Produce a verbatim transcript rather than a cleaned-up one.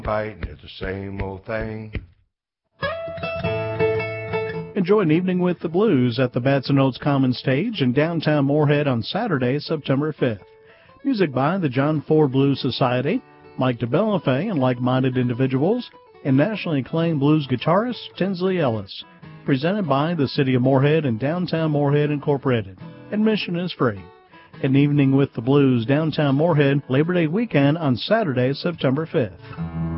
Fighting is the same old thing. Enjoy an evening with the blues at the Batson Oaks Common Stage in downtown Moorhead on Saturday, September fifth. Music by the John Ford Blues Society, Mike DeBellafay and like-minded individuals, and nationally acclaimed blues guitarist Tinsley Ellis. Presented by the City of Moorhead and Downtown Moorhead Incorporated. Admission is free. An evening with the blues, downtown Moorhead, Labor Day weekend on Saturday, September fifth.